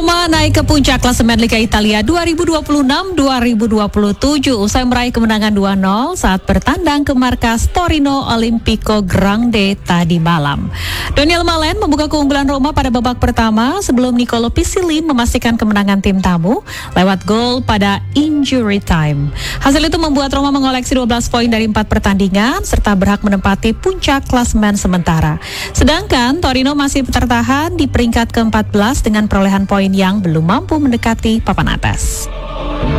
Roma naik ke puncak klasemen Liga Italia 2026-2027 usai meraih kemenangan 2-0 saat bertandang ke markas Torino Olimpico Grande tadi malam. Daniel Malen membuka keunggulan Roma pada babak pertama sebelum Nicolo Pisili memastikan kemenangan tim tamu lewat gol pada injury time. Hasil itu membuat Roma mengoleksi 12 poin dari 4 pertandingan serta berhak menempati puncak klasemen sementara. Sedangkan Torino masih tertahan di peringkat ke-14 dengan perolehan poin yang belum mampu mendekati papan atas.